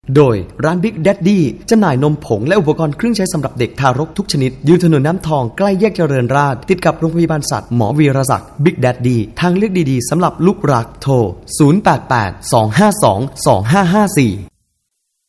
โดยร้าน Big Daddy จำหน่ายนมผงและอุปกรณ์เครื่องใช้สำหรับเด็กทารกทุกชนิดอยู่ถนนน้ำทองใกล้แยกเจริญราษฎร์ติดกับโรงพยาบาลสัตว์หมอวีรศักดิ์ Big Daddy ทางเลือกดีๆสำหรับลูกรักโทร 088 252 2554